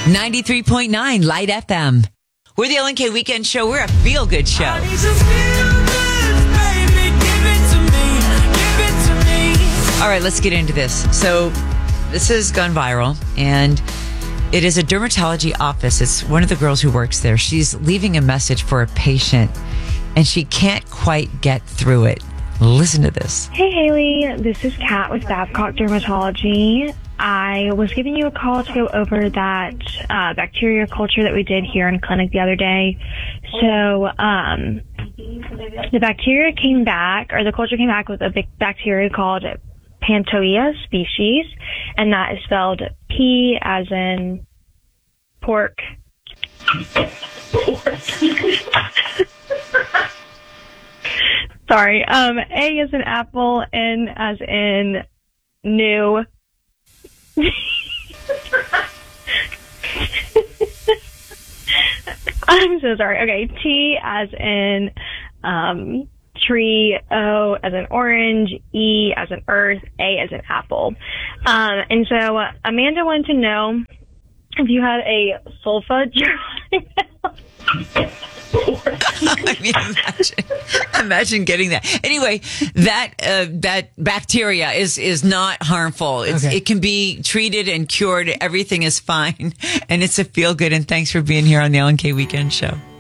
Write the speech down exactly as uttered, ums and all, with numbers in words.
ninety-three point nine Light F M. We're the L N K Weekend Show. We're a feel-good show. I need some feel-good, baby. Give it to me. Give it to me. All right, let's get into this. So this has gone viral, and it is a dermatology office. It's one of the girls who works there. She's leaving a message for a patient, and she can't quite get through it. Listen to this. Hey, Haley. This is Kat with Babcock Dermatology. I was giving you a call to go over that uh, bacteria culture that we did here in clinic the other day. So um, the bacteria came back, or the culture came back with a big bacteria called Pantoia species, and that is spelled P as in pork. Sorry. Um, A as in apple, N as in new. I'm so sorry. Okay, T as in um, tree, O as in orange, E as in earth, A as in apple. Um, and so uh, Amanda wanted to know if you had a sulfa jar. I mean, imagine, imagine getting that. Anyway, that uh, that bacteria is is not harmful. It's, Okay. It can be treated and cured. Everything is fine, and it's a feel good. And thanks for being here on the L N K Weekend Show.